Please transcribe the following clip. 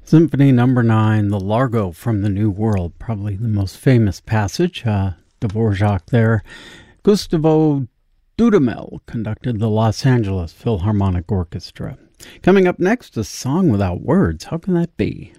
Symphony Number 9, the Largo from the New World, probably the most famous passage. Dvorak there. Gustavo Dudamel conducted the Los Angeles Philharmonic Orchestra. Coming up next, A Song Without Words. How can that be?